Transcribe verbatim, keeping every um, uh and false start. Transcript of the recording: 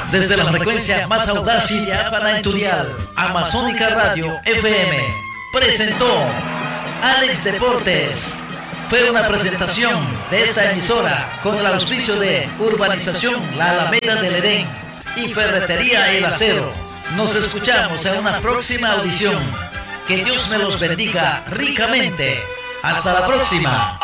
Desde la frecuencia más audaz y diáfana en tu dial, Amazónica Radio F M presentó Alex Deportes. Fue una presentación de esta emisora con el auspicio de Urbanización La Alameda del Edén y Ferretería El Acero. Nos escuchamos en una próxima audición. Que Dios me los bendiga ricamente. Hasta la próxima.